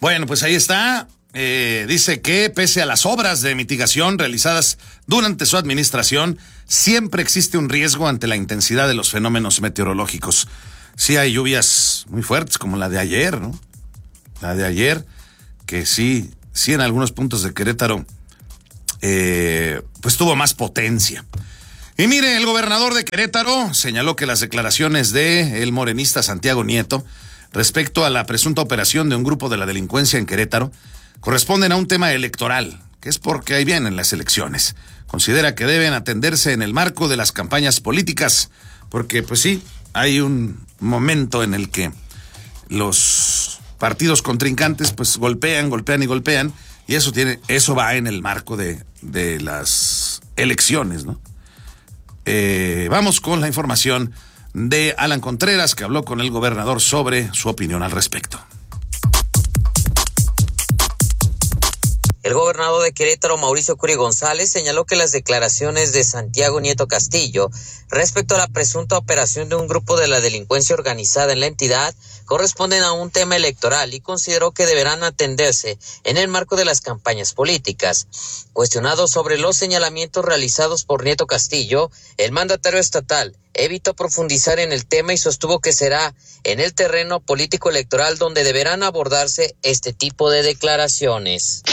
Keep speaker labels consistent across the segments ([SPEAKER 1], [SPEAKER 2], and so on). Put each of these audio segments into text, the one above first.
[SPEAKER 1] Bueno, pues ahí está. Dice que pese a las obras de mitigación realizadas durante su administración, siempre existe un riesgo ante la intensidad de los fenómenos meteorológicos. Sí hay lluvias muy fuertes, como la de ayer, ¿no? La de ayer, que sí en algunos puntos de Querétaro, pues tuvo más potencia. Y mire, el gobernador de Querétaro señaló que las declaraciones de el morenista Santiago Nieto respecto a la presunta operación de un grupo de la delincuencia en Querétaro corresponden a un tema electoral, que es porque ahí vienen las elecciones. Considera que deben atenderse en el marco de las campañas políticas, porque pues sí, hay un momento en el que los partidos contrincantes pues golpean, y eso va en el marco de las elecciones, ¿no? Vamos con la información de Alan Contreras, que habló con el gobernador sobre su opinión al respecto.
[SPEAKER 2] El gobernador de Querétaro, Mauricio Curi González, señaló que las declaraciones de Santiago Nieto Castillo respecto a la presunta operación de un grupo de la delincuencia organizada en la entidad corresponden a un tema electoral y consideró que deberán atenderse en el marco de las campañas políticas. Cuestionado sobre los señalamientos realizados por Nieto Castillo, el mandatario estatal evitó profundizar en el tema y sostuvo que será en el terreno político electoral donde deberán abordarse este tipo de declaraciones.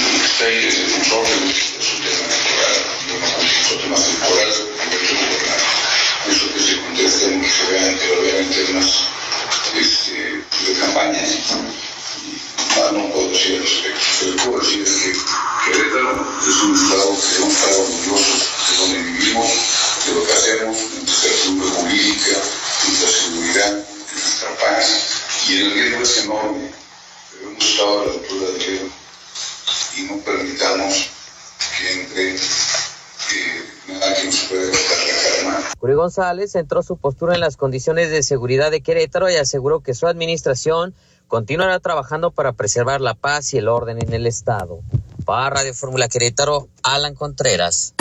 [SPEAKER 3] Eso que se contesta en que se vean temas de campaña. No puedo decir al respecto. Lo que puedo decir es que Querétaro es un estado que debemos estar orgullosos de donde vivimos, de lo que hacemos, de nuestra estructura jurídica, de nuestra seguridad, de nuestra paz. Y el riesgo es enorme. Debemos estar a la altura del riesgo y no permitamos que entre nada que nos pueda quitar la calma.
[SPEAKER 2] Curi González centró su postura en las condiciones de seguridad de Querétaro y aseguró que su administración continuará trabajando para preservar la paz y el orden en el estado. Para Radio Fórmula Querétaro, Alan Contreras.